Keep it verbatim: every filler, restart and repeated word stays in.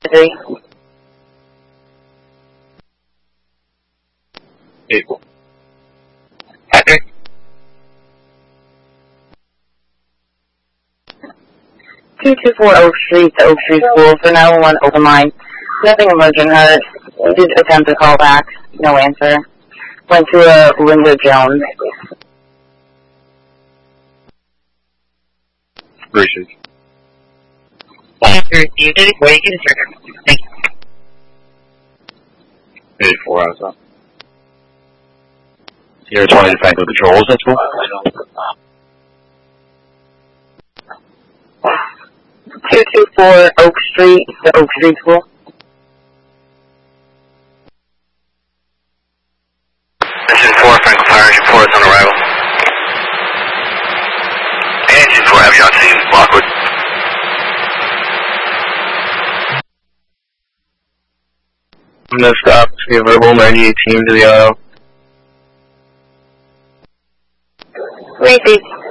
three. Eight. Patrick. two two four Oak Street to Oak Street School for nine one one open line. Nothing emergent. Her did attempt to call back. No answer. Went to uh, Linda Jones. Gracious. Answer received. eighty-four, you can disregard. Thank you. eighty-four outside. Sierra twenty to Franklin Patrols, that's cool. two two four Oak Street to Oak Street School. Engine four, Franklin Fire Engine four is on arrival. Engine four, have you on scene, Lockwood. I'm gonna stop. Give verbal ninety-eight team to the aisle. Three,